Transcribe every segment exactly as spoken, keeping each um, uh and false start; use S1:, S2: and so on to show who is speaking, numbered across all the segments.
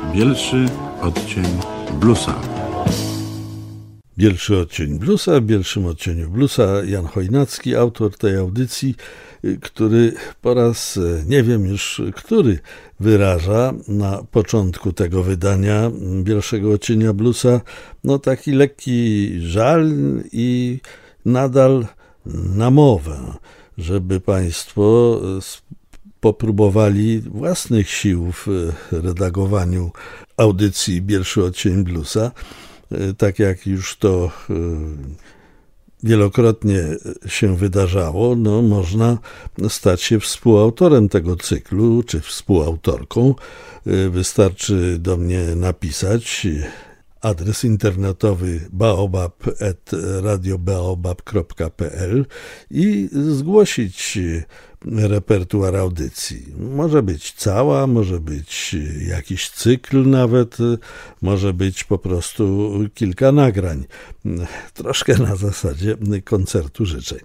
S1: Bielszy odcień bluesa.
S2: Bielszy odcień bluesa, w bielszym odcieniu bluesa Jan Chojnacki, autor tej audycji, który po raz nie wiem już który wyraża na początku tego wydania bielszego odcienia bluesa no taki lekki żal i nadal namowę, żeby Państwo popróbowali własnych sił w redagowaniu audycji Bielszy odcień bluesa, tak jak już to wielokrotnie się wydarzało, no można stać się współautorem tego cyklu, czy współautorką. Wystarczy do mnie napisać. Adres internetowy baobab at radiobaobab kropka pe el i zgłosić repertuar audycji. Może być cała, może być jakiś cykl nawet, może być po prostu kilka nagrań. Troszkę na zasadzie koncertu życzeń.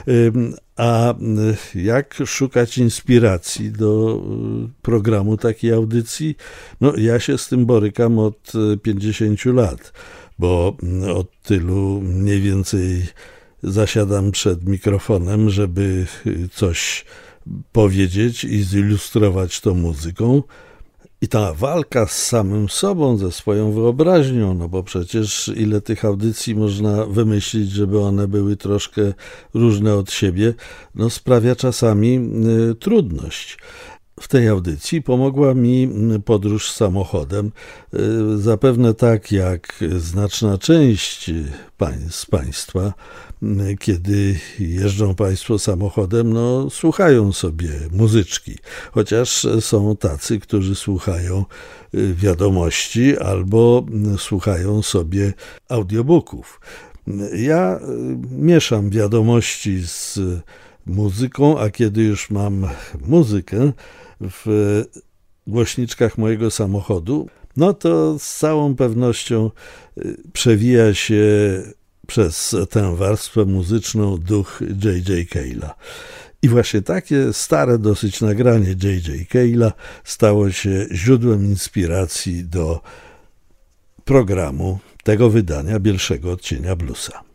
S2: A jak szukać inspiracji do programu takiej audycji? No ja się z tym borykam od pięćdziesięciu lat, bo od tylu mniej więcej zasiadam przed mikrofonem, żeby coś powiedzieć i zilustrować to muzyką. I ta walka z samym sobą, ze swoją wyobraźnią, no bo przecież ile tych audycji można wymyślić, żeby one były troszkę różne od siebie, no sprawia czasami y, trudność. W tej audycji pomogła mi podróż samochodem. Zapewne tak jak znaczna część z Państwa, kiedy jeżdżą Państwo samochodem, no słuchają sobie muzyczki. Chociaż są tacy, którzy słuchają wiadomości albo słuchają sobie audiobooków. Ja mieszam wiadomości z muzyką, a kiedy już mam muzykę w głośniczkach mojego samochodu, no to z całą pewnością przewija się przez tę warstwę muzyczną duch J J Cale'a. I właśnie takie stare dosyć nagranie J J Cale'a stało się źródłem inspiracji do programu tego wydania Bielszego odcienia bluesa.